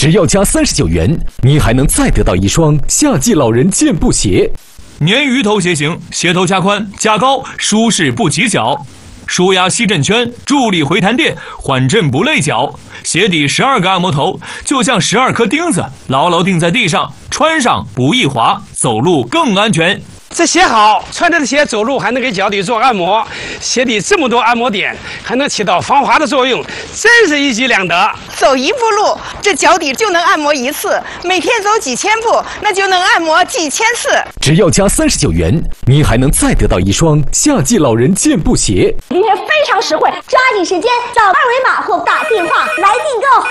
只要加39元，你还能再得到一双夏季老人健步鞋。 鲶鱼头鞋型，鞋头加宽加高，舒适不挤脚。舒压吸震圈，助力回弹垫，缓震不累脚。鞋底12个按摩头，就像12颗钉子，牢牢钉在地上，穿上不易滑，走路更安全。 这鞋好，穿着的鞋走路还能给脚底做按摩，鞋底这么多按摩点，还能起到防滑的作用，真是一举两得。 走一步路，这脚底就能按摩一次；每天走几千步，那就能按摩几千次。 只要加39元，你还能再得到一双夏季老人健步鞋。 今天非常实惠，抓紧时间扫二维码或打电话来订购。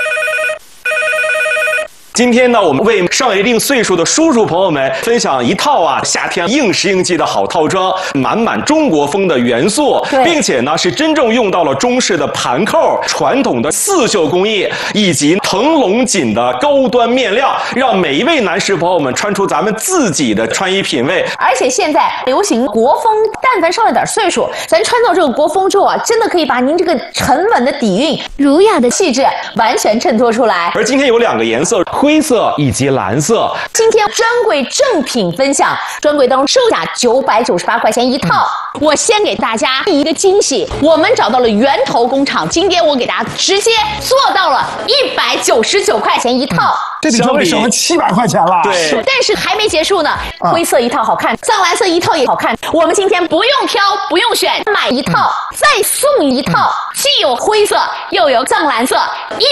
今天呢，我们为上一定岁数的叔叔朋友们分享一套夏天应时应季的好套装，满满中国风的元素，并且呢是真正用到了中式的盘扣、传统的刺绣工艺以及腾龙锦的高端面料，让每一位男士朋友们穿出咱们自己的穿衣品味。 而且现在流行国风，但凡上了点岁数，咱穿到这个国风之后真的可以把您这个沉稳的底蕴、儒雅的气质完全衬托出来。 而今天有2个颜色。灰色以及蓝色。 今天专柜正品分享，专柜当中售价998块钱一套。我先给大家一个惊喜，我们找到了源头工厂，今天我给大家直接做到了199块钱一套。 这比专柜省了700块钱了。 对， 但是还没结束呢。灰色一套好看，藏蓝色一套也好看。我们今天不用挑，不用选，买一套再送一套，既有灰色又有藏蓝色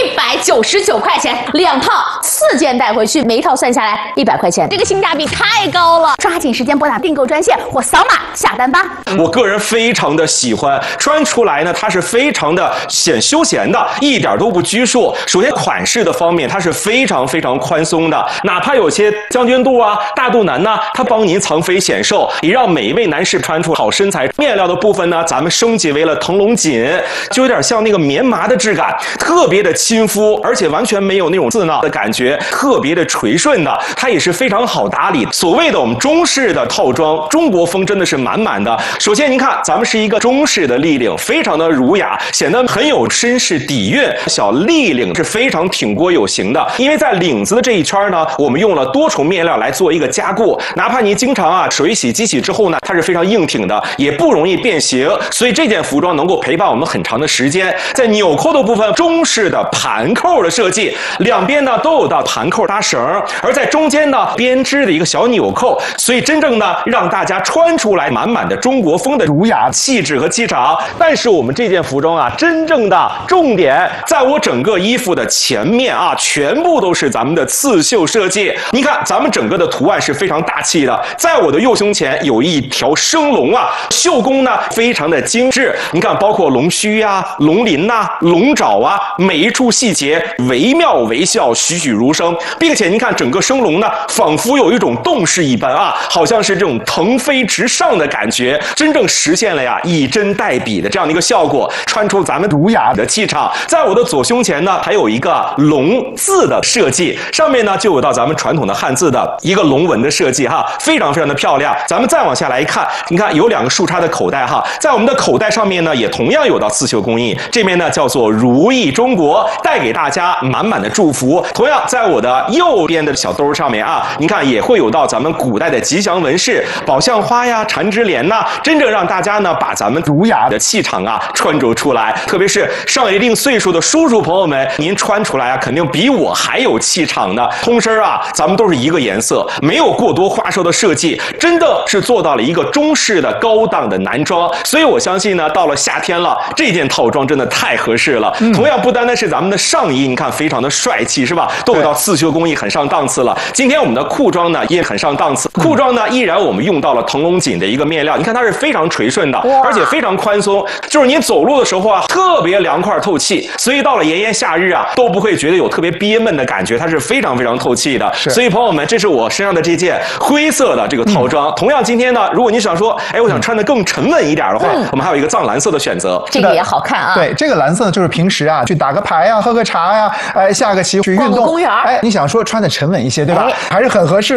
，199块钱2套，4件带回去，每一套算下来100块钱，这个性价比太高了！抓紧时间拨打订购专线或扫码下单吧。 我个人非常的喜欢，穿出来呢，它是非常的显休闲的，一点都不拘束。首先款式的方面，它是非常宽松的，哪怕有些将军肚大肚腩呢，它帮您藏肥显瘦，也让每一位男士穿出好身材。面料的部分呢，咱们升级为了腾龙锦，就有点像那个棉麻的质感，特别的亲肤，而且完全没有那种刺挠的感觉，特别的垂顺的，它也是非常好打理。所谓的我们中式的套装，中国风真的是满满的。首先您看，咱们是一个中式的立领，非常的儒雅，显得很有绅士底蕴。小立领是非常挺锅有型的，因为在领子的这一圈呢，我们用了多重面料来做一个加固，哪怕你经常水洗机洗之后呢，它是非常硬挺的，也不容易变形，所以这件服装能够陪伴我们很长的时间。在纽扣的部分，中式的盘扣的设计，两边呢都有到盘扣搭绳，而在中间呢编织的一个小纽扣，所以真正呢让大家穿出来满满的中国风的儒雅气质和气场。但是我们这件服装真正的重点在我整个衣服的前面全部都是咱们的刺绣设计。你看咱们整个的图案是非常大气的，在我的右胸前有一条生龙绣工呢非常的精致。你看包括龙须龙鳞龙爪每一处细节惟妙惟肖，栩栩如生，并且您看整个生龙呢仿佛有一种动势一般好像是这种腾飞直上的感觉，真正实现了以针代笔的这样的一个效果，穿出咱们儒雅的气场。在我的左胸前呢还有一个龙字的设计，上面呢就有到咱们传统的汉字的一个龙纹的设计非常的漂亮。咱们再往下来一看，你看有2个竖插的口袋在我们的口袋上面呢也同样有到刺绣工艺，这边呢叫做如意中国，带给大家满满的祝福。同样在我的右边的小兜上面您看也会有到咱们古代的吉祥纹饰，宝相花缠枝莲真正让大家呢把咱们儒雅的气场穿着出来。特别是上一定岁数的叔叔朋友们，您穿出来肯定比我还有气场呢。通身咱们都是一个颜色，没有过多花哨的设计，真的是做到了一个中式的高档的男装。所以我相信呢，到了夏天了，这件套装真的太合适了。同样不单单是咱们的上衣，你看非常的帅气是吧，都有到刺绣工艺，很上档次了。今天我们的裤装呢也很上档次，裤装呢依然我们用到了腾龙锦的一个面料，你看它是非常垂顺的，而且非常宽松，就是你走路的时候特别凉快透气，所以到了炎炎夏日都不会觉得有特别憋闷的感觉，它是非常透气的。所以朋友们，这是我身上的这件灰色的这个套装。同样今天呢，如果你想说我想穿得更沉稳一点的话，我们还有一个藏蓝色的选择， 这个也好看对，这个蓝色就是平时去打个牌喝个茶下个棋去运动， 公园你想说穿的沉稳一些对吧？还是很合适的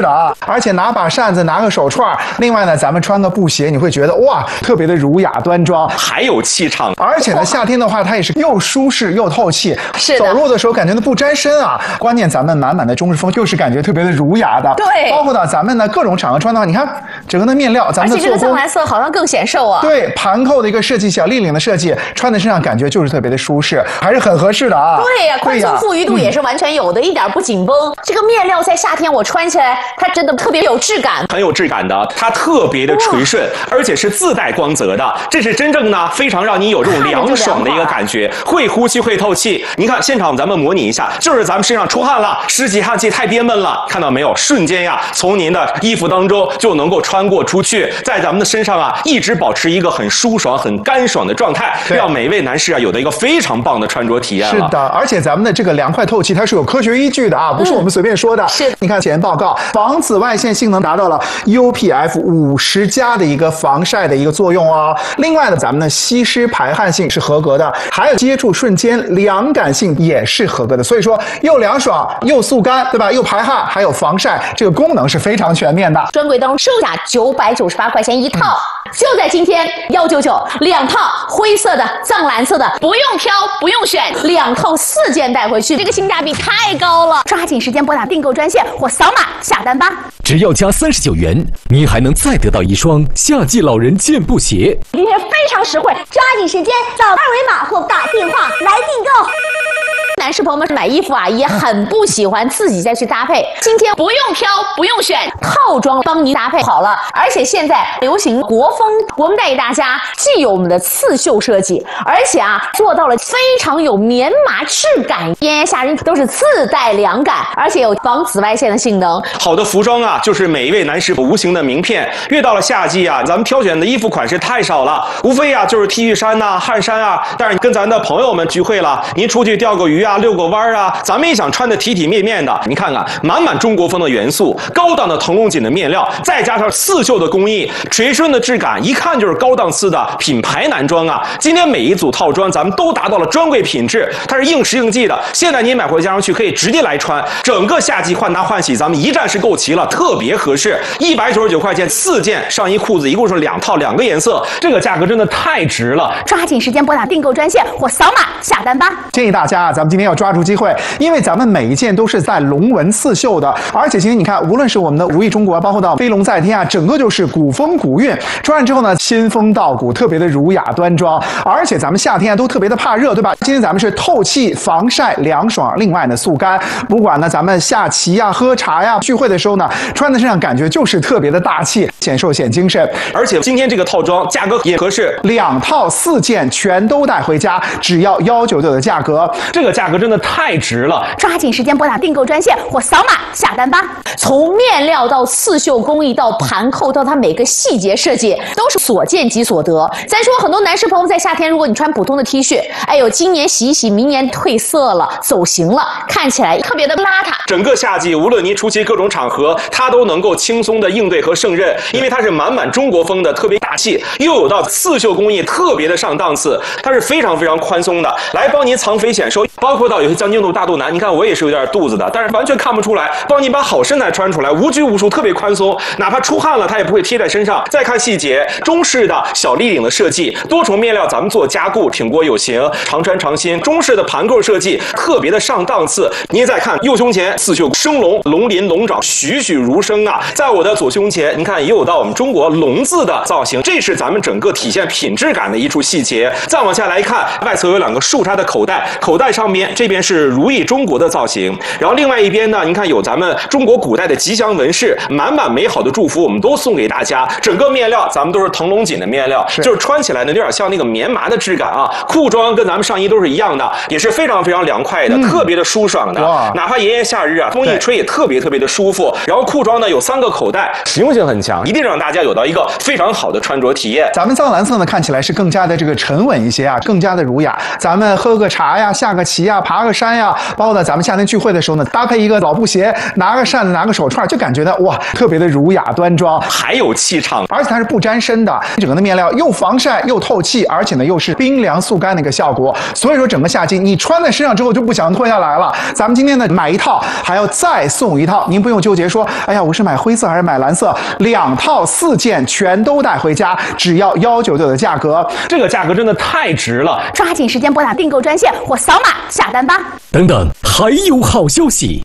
而且拿把扇子，拿个手串，另外呢，咱们穿个布鞋，你会觉得哇，特别的儒雅端庄， 还有气场。 而且呢，夏天的话，它也是又舒适又透气， 是走路的时候感觉都不沾身啊。关键咱们满满的中式风，又是感觉特别的儒雅的。 对， 包括呢，咱们呢各种场合穿的话，你看整个的面料，咱们的做工， 而且这个藏蓝色好像更显瘦啊。 对，盘扣的一个设计，小立领的设计，穿在身上感觉就是特别的舒适，还是很合适的啊。 对呀，宽松富裕度也是完全有的，一点不紧绷。这个面料在夏天我穿起来，它真的特别有质感， 很有质感的，它特别的垂顺，而且是自带光泽的，这是真正呢非常让你有这种凉爽的一个感觉，会呼吸会透气。你看现场咱们模拟一下，就是咱们身上出汗了，湿气汗气太憋闷了，看到没有？瞬间呀，从您的衣服当中就能够穿过出去，在咱们的身上啊一直保持一个很舒爽、很干爽的状态，让每位男士啊有的一个非常棒的穿着体验了。 是的，而且咱们的这个凉快透气，它是有科学依据的啊，不是我们随便说的。 是， 你看前报告，防紫外线性能达到了 UPF 50+的一个防晒的一个作用哦。另外呢，咱们的吸湿排汗性是合格的，还有接触瞬间凉感性也是合格的。所以说，又凉爽又速干，对吧？又排汗，还有防晒，这个功能是非常全面的。 专柜当中售价998块钱一套，就在今天199，2套灰色的、藏蓝色的，不用挑，不用选，2套4件带回去，这个性价比太高了。 抓紧时间拨打订购专线或扫码下单吧。 只要加39元，你还能再得到一双夏季老人健步鞋。 今天非常实惠，抓紧时间扫二维码或打电话来订购。 男士朋友们买衣服啊，也很不喜欢自己再去搭配。今天不用挑，不用选，套装帮您搭配好了。而且现在流行国风，我们带给大家既有我们的刺绣设计，而且啊做到了非常有棉麻质感，炎炎夏日都是自带凉感，而且有防紫外线的性能。 好的服装啊，就是每一位男士无形的名片。越到了夏季啊，咱们挑选的衣服款式太少了，无非啊就是 T 恤衫呐、汗衫啊。但是跟咱的朋友们聚会了，您出去钓个鱼啊、遛个弯啊，咱们也想穿得体体面面的。你看看，满满中国风的元素，高档的腾龙锦的面料，再加上刺绣的工艺，垂顺的质感，一看就是高档次的品牌男装啊。今天每一组套装咱们都达到了专柜品质，它是应时应季的。现在您买回家上去可以直接来穿，整个夏季换搭换洗咱们一站式购齐了，特别合适。199块钱4件上衣裤子，一共是2套2个颜色，这个价格真的太值了。 抓紧时间拨打订购专线或扫码下单吧。 建议大家啊，咱们今天要抓住机会，因为咱们每一件都是在龙纹刺绣的，而且今天你看，无论是我们的如意中国，包括到飞龙在天啊，整个就是古风古韵。穿上之后呢，仙风道骨，特别的儒雅端庄。而且咱们夏天啊都特别的怕热，对吧？今天咱们是透气、防晒、凉爽，另外呢速干。不管呢咱们下棋呀、喝茶呀、聚会的时候呢，穿在身上感觉就是特别的大气，显瘦显精神。 而且今天这个套装价格也合适 ，2套4件全都带回家，只要199的价格， 这个价格真的太值了。 抓紧时间拨打订购专线或扫码下单吧。 从面料到刺绣工艺到盘扣到它每个细节设计，都是所见即所得。咱说很多男士朋友在夏天，如果你穿普通的 T 恤，哎呦，今年洗一洗，明年褪色了、走形了，看起来特别的邋遢。 整个夏季，无论您出席各种场合，它都能够轻松的应对和胜任，因为它是满满中国风的，特别大气，又有到刺绣工艺，特别的上档次，它是非常非常宽松的，来帮您藏肥显瘦。包括到有些将军肚、大肚腩，你看我也是有点肚子的，但是完全看不出来，帮你把好身材穿出来，无拘无束，特别宽松，哪怕出汗了，它也不会贴在身上。再看细节，中式的小立领的设计，多重面料咱们做加固，挺过有型，常穿常新。中式的盘扣设计，特别的上档次。您再看右胸前刺绣生龙、龙鳞、龙爪，栩栩如生啊！在我的左胸前，您看也有到我们中国龙字的造型，这是咱们整个体现品质感的一处细节。再往下来看，外侧有2个竖插的口袋，口袋上面这边是如意中国的造型，然后另外一边呢，您看有咱们中国古代的吉祥纹饰，满满美好的祝福，我们都送给大家。整个面料咱们都是腾龙锦的面料，就是穿起来呢有点像那个棉麻的质感啊。裤装跟咱们上衣都是一样的，也是非常非常凉快的，特别的舒爽的。哪怕炎炎夏日啊，风一吹也特别特别的舒服。然后裤装呢有3个口袋，实用性很强，一定让大家有到一个非常好的穿着体验。 咱们藏蓝色呢看起来是更加的这个沉稳一些啊，更加的儒雅。咱们喝个茶呀、下个棋呀。 呀、爬个山呀，包括呢咱们夏天聚会的时候呢，搭配一个老布鞋，拿个扇子、拿个手串，就感觉呢哇，特别的儒雅端庄， 还有气场， 而且它是不沾身的，整个的面料又防晒又透气，而且呢又是冰凉速干的一个效果。所以说整个夏季你穿在身上之后就不想脱下来了。咱们今天呢买一套还要再送一套，您不用纠结说，哎呀我是买灰色还是买蓝色，2套4件全都带回家，只要199的价格， 这个价格真的太值了！ 抓紧时间拨打订购专线或扫码下单吧。 等等，还有好消息！